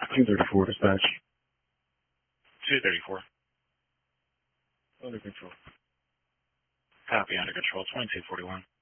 234 dispatch. 234. Under control. Copy, under control, 2241.